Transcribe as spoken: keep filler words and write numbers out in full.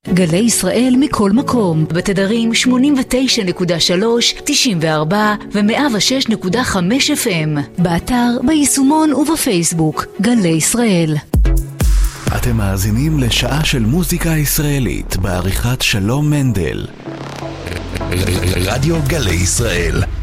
גלי ישראל מכל מקום, בתדרים שמונים ותשע נקודה שלוש, תשעים וארבע ו-מאה ושש נקודה חמש אף אם, באתר, ביישומון ובפייסבוק. גלי ישראל. אתם מאזינים לשעה של מוזיקה ישראלית בעריכת שלום מנדל. רדיו גלי ישראל.